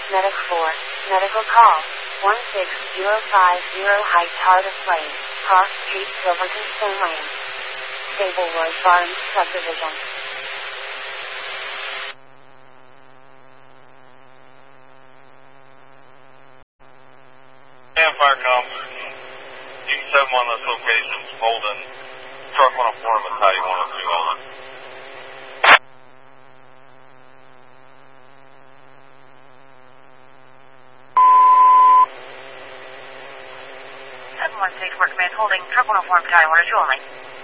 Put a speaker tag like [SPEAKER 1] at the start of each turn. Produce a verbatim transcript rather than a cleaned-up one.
[SPEAKER 1] Medic four, medical call, one six zero five zero Heights Heart of Flame, Cross Street, Silverton, Stone Lane. Stable Roy Farms Subdivision.
[SPEAKER 2] Campfire comes. You can set them on those locations. Holden, truck one oh four, Battalion one oh two, Holden.
[SPEAKER 3] seven one six, Work Command holding, truck one oh four, Battalion one oh two only.